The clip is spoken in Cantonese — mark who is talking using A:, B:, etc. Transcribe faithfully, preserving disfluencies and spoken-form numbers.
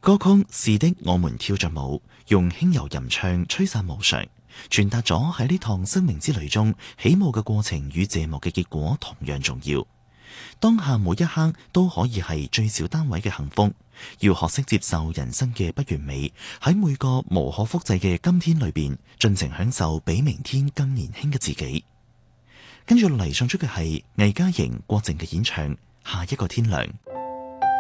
A: 歌曲《是的，我們跳着舞》，用輕柔吟唱吹散無常，傳達咗喺呢趟生命之旅中，起舞嘅過程與謝幕嘅結果同樣重要。當下每一刻都可以係最小單位嘅幸福，要學識接受人生嘅不完美，喺每個無可複製嘅今天裏邊，盡情享受比明天更年輕嘅自己。跟住落嚟唱出嘅係魏嘉瑩、郭靜嘅演唱《下一個天亮》。